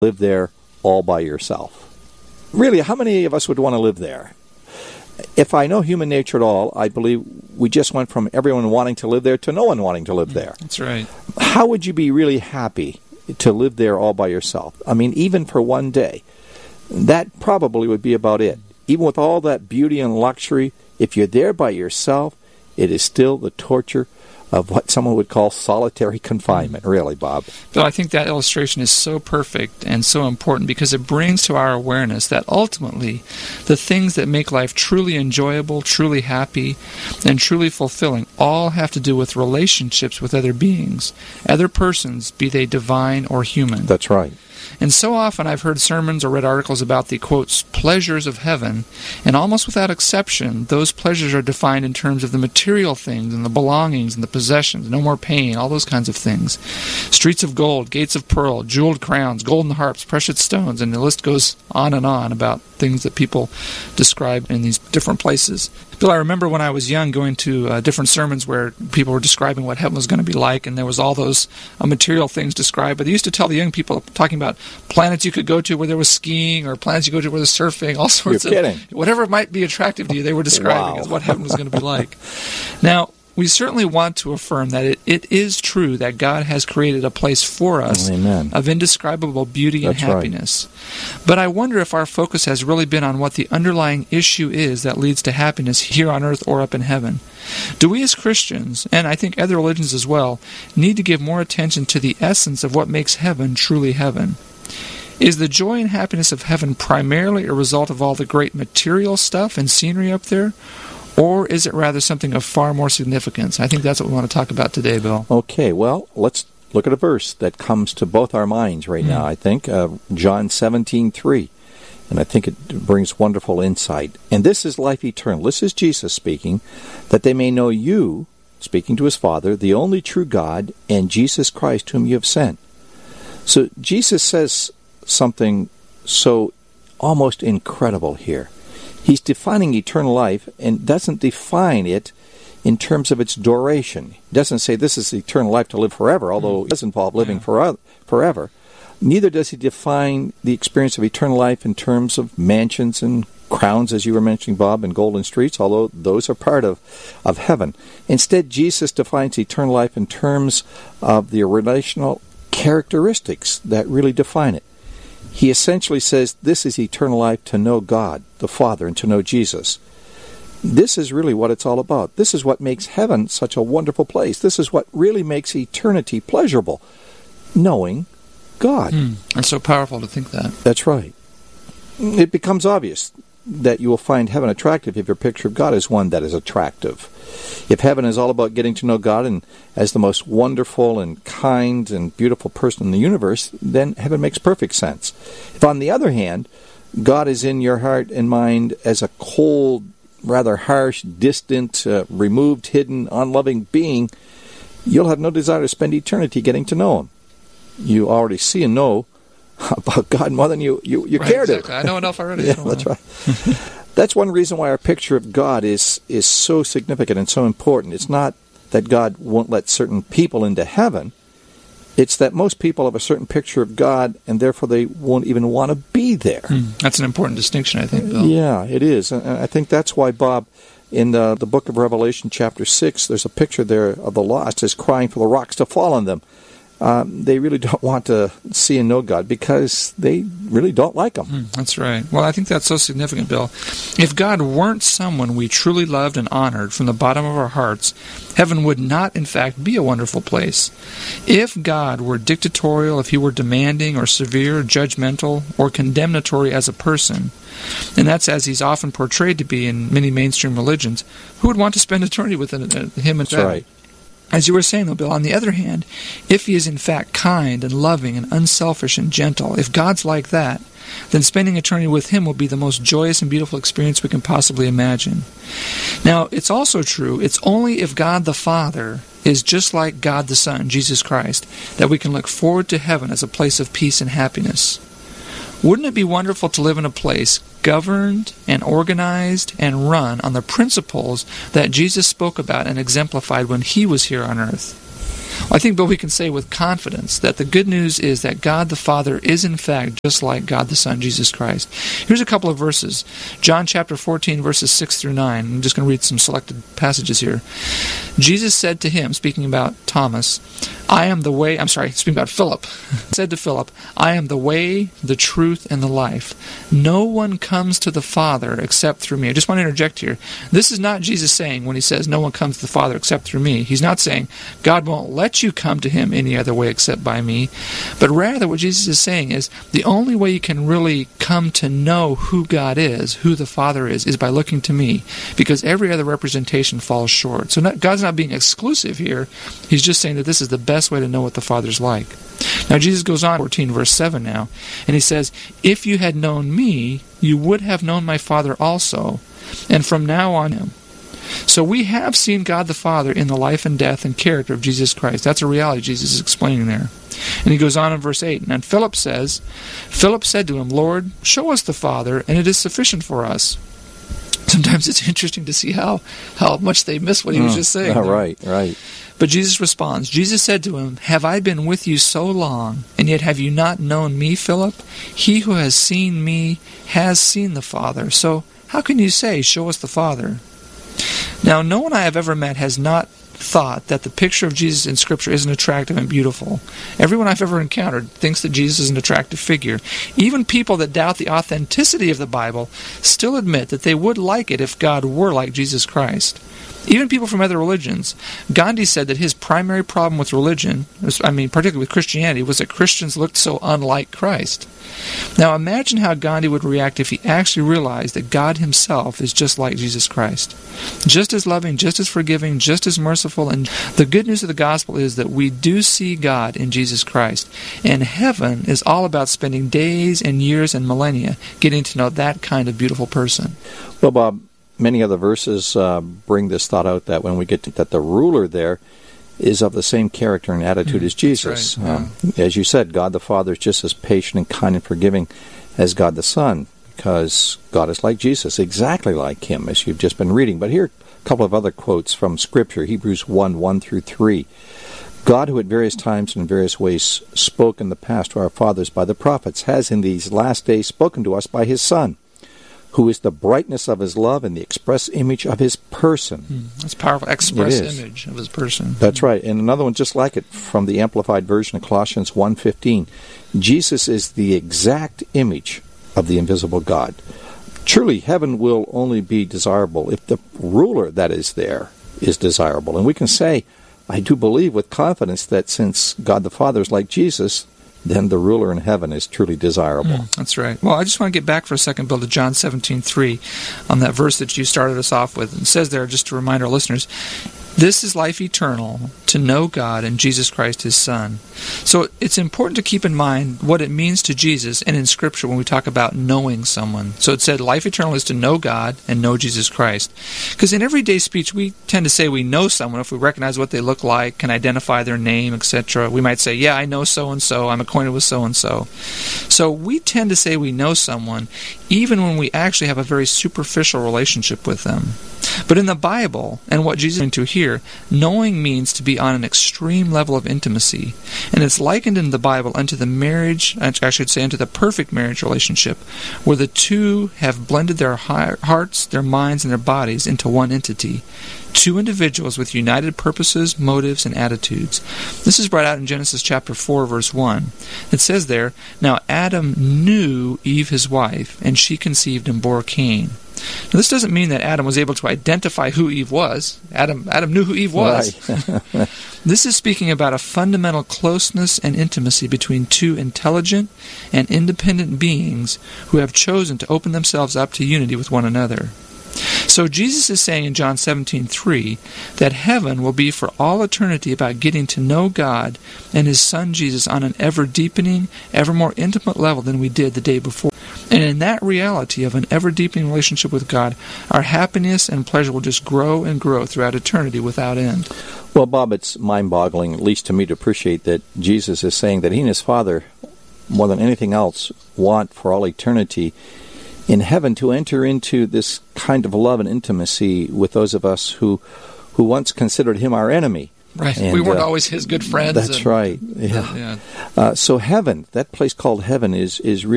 live there all by yourself. Really, how many of us would want to live there? If I know human nature at all, I believe we just went from everyone wanting to live there to no one wanting to live there. That's right. How would you be really happy to live there all by yourself? I mean, even for one day. That probably would be about it. Even with all that beauty and luxury, if you're there by yourself, it is still the torture of what someone would call solitary confinement, really, Bob. Bill, I think that illustration is so perfect and so important because it brings to our awareness that ultimately the things that make life truly enjoyable, truly happy, and truly fulfilling all have to do with relationships with other beings, other persons, be they divine or human. That's right. And so often I've heard sermons or read articles about the, quotes, pleasures of heaven, and almost without exception, those pleasures are defined in terms of the material things and the belongings and the possessions, no more pain, all those kinds of things. Streets of gold, gates of pearl, jeweled crowns, golden harps, precious stones, and the list goes on about things that people describe in these different places. Bill, I remember when I was young going to different sermons where people were describing what heaven was going to be like, and there was all those material things described, but they used to tell the young people, talking about planets you could go to where there was skiing, or planets you could go to where there's surfing, all sorts You're kidding. Whatever might be attractive to you, they were describing as what heaven was going to be like. Now, we certainly want to affirm that it is true that God has created a place for us of indescribable beauty and happiness. Right. But I wonder if our focus has really been on what the underlying issue is that leads to happiness here on earth or up in heaven. Do we as Christians, and I think other religions as well, need to give more attention to the essence of what makes heaven truly heaven? Is the joy and happiness of heaven primarily a result of all the great material stuff and scenery up there? Or is it rather something of far more significance? I think that's what we want to talk about today, Bill. Okay, well, let's look at a verse that comes to both our minds right now, I think. John 17:3. And I think it brings wonderful insight. And this is life eternal. This is Jesus speaking, that they may know you, speaking to his Father, the only true God, and Jesus Christ whom you have sent. So Jesus says something so almost incredible here. He's defining eternal life and doesn't define it in terms of its duration. He doesn't say this is eternal life to live forever, although it does involve living forever. Neither does he define the experience of eternal life in terms of mansions and crowns, as you were mentioning, Bob, and golden streets, although those are part of heaven. Instead, Jesus defines eternal life in terms of the relational characteristics that really define it. He essentially says this is eternal life, to know God, the Father, and to know Jesus. This is really what it's all about. This is what makes heaven such a wonderful place. This is what really makes eternity pleasurable, knowing God. It's so powerful to think that. That's right. It becomes obvious that you will find heaven attractive if your picture of God is one that is attractive. If heaven is all about getting to know God and as the most wonderful and kind and beautiful person in the universe, then heaven makes perfect sense. If, on the other hand, God is in your heart and mind as a cold, rather harsh, distant, removed, hidden, unloving being, you'll have no desire to spend eternity getting to know him. You already see and know about God more than you care to. Exactly. I know enough already. Yeah, that's right. That's one reason why our picture of God is so significant and so important. It's not that God won't let certain people into heaven. It's that most people have a certain picture of God, and therefore they won't even want to be there. That's an important distinction, I think, Bill. Yeah, it is. And I think that's why, Bob, in the book of Revelation, chapter 6, there's a picture there of the lost as crying for the rocks to fall on them. They really don't want to see and know God because they really don't like him. That's right. Well, I think that's so significant, Bill. If God weren't someone we truly loved and honored from the bottom of our hearts, heaven would not, in fact, be a wonderful place. If God were dictatorial, if he were demanding or severe, judgmental, or condemnatory as a person, and that's as he's often portrayed to be in many mainstream religions, who would want to spend eternity with him and That's right. As you were saying, though, Bill, on the other hand, if he is in fact kind and loving and unselfish and gentle, if God's like that, then spending eternity with him will be the most joyous and beautiful experience we can possibly imagine. Now, it's also true, it's only if God the Father is just like God the Son, Jesus Christ, that we can look forward to heaven as a place of peace and happiness. Wouldn't it be wonderful to live in a place governed and organized and run on the principles that Jesus spoke about and exemplified when he was here on earth? I think, but we can say with confidence that the good news is that God the Father is in fact just like God the Son, Jesus Christ. Here's a couple of verses. John chapter 14, verses 6 through 9. I'm just going to read some selected passages here. Jesus said to him, speaking about Thomas, speaking about Philip, said to Philip, I am the way, the truth, and the life. No one comes to the Father except through me. I just want to interject here. This is not Jesus saying when he says no one comes to the Father except through me. He's not saying God won't let you come to him any other way except by me. But rather what Jesus is saying is the only way you can really come to know who God is, who the Father is by looking to me. Because every other representation falls short. So God's not being exclusive here. He's just saying that this is the best way to know what the Father's like. Now Jesus goes on, 14 verse 7 now, and he says, if you had known me, you would have known my Father also, and from now on him. So we have seen God the Father in the life and death and character of Jesus Christ. That's a reality Jesus is explaining there. And he goes on in verse 8, and Philip said to him, Lord, show us the Father, and it is sufficient for us. Sometimes it's interesting to see how much they miss what he was just saying. Right. But Jesus responds, Jesus said to him, have I been with you so long, and yet have you not known me, Philip? He who has seen me has seen the Father. So how can you say, show us the Father? Now, no one I have ever met has not thought that the picture of Jesus in Scripture isn't attractive and beautiful. Everyone I've ever encountered thinks that Jesus is an attractive figure. Even people that doubt the authenticity of the Bible still admit that they would like it if God were like Jesus Christ. Even people from other religions. Gandhi said that his primary problem with religion, particularly with Christianity, was that Christians looked so unlike Christ. Now imagine how Gandhi would react if he actually realized that God himself is just like Jesus Christ. Just as loving, just as forgiving, just as merciful. And the good news of the gospel is that we do see God in Jesus Christ. And heaven is all about spending days and years and millennia getting to know that kind of beautiful person. Well, Bob, many other verses bring this thought out that when we get to that the ruler there is of the same character and attitude as Jesus. Right. As you said, God the Father is just as patient and kind and forgiving as God the Son, because God is like Jesus, exactly like him, as you've just been reading. But here are a couple of other quotes from Scripture, Hebrews 1 through 3. God, who at various times and in various ways spoke in the past to our fathers by the prophets, has in these last days spoken to us by his Son, who is the brightness of his love and the express image of his person. That's powerful. Express image of his person. That's right. And another one just like it from the Amplified Version of Colossians 1:15. Jesus is the exact image of the invisible God. Truly, heaven will only be desirable if the ruler that is there is desirable. And we can say, I do believe with confidence that since God the Father is like Jesus, then the ruler in heaven is truly desirable. That's right. Well, I just want to get back for a second, Bill, to John 17:3, on that verse that you started us off with. It says there, just to remind our listeners, this is life eternal, to know God and Jesus Christ, his Son. So it's important to keep in mind what it means to Jesus and in Scripture when we talk about knowing someone. So it said life eternal is to know God and know Jesus Christ. Because in everyday speech, we tend to say we know someone if we recognize what they look like, can identify their name, etc. We might say, yeah, I know so-and-so, I'm acquainted with so-and-so. So we tend to say we know someone even when we actually have a very superficial relationship with them. But in the Bible, and what Jesus is going to here, knowing means to be on an extreme level of intimacy. And it's likened in the Bible unto the marriage, I should say unto the perfect marriage relationship, where the two have blended their hearts, their minds, and their bodies into one entity. Two individuals with united purposes, motives, and attitudes. This is brought out in Genesis chapter 4, verse 1. It says there, Now Adam knew Eve his wife, and she conceived and bore Cain. Now, this doesn't mean that Adam was able to identify who Eve was. Adam knew who Eve was. Right. This is speaking about a fundamental closeness and intimacy between two intelligent and independent beings who have chosen to open themselves up to unity with one another. So Jesus is saying in John 17:3 that heaven will be for all eternity about getting to know God and his Son Jesus on an ever-deepening, ever more intimate level than we did the day before. And in that reality of an ever-deepening relationship with God, our happiness and pleasure will just grow and grow throughout eternity without end. Well, Bob, it's mind-boggling, at least to me, to appreciate that Jesus is saying that he and his Father, more than anything else, want for all eternity in heaven to enter into this kind of love and intimacy with those of us who once considered him our enemy. Right. And, we weren't always his good friends. That's right. Yeah. So heaven, that place called heaven, is